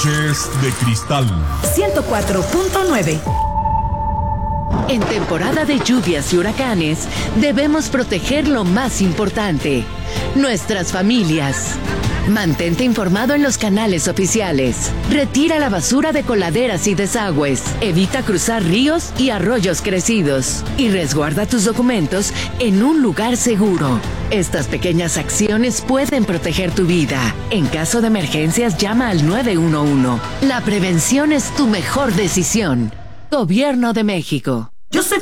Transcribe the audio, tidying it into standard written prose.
Noches de Cristal 104.9. En temporada de lluvias y huracanes, debemos proteger lo más importante, nuestras familias. Mantente informado en los canales oficiales. Retira la basura de coladeras y desagües. Evita cruzar ríos y arroyos crecidos. Y resguarda tus documentos en un lugar seguro. Estas pequeñas acciones pueden proteger tu vida. En caso de emergencias, llama al 911. La prevención es tu mejor decisión. Gobierno de México. Yo soy